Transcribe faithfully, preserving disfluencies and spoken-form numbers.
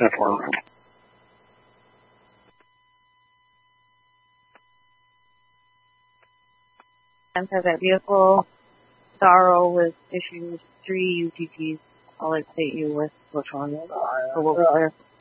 ten four. And for that vehicle, Sorrow was issued three U T Ts. I'll update you with which one. So we'll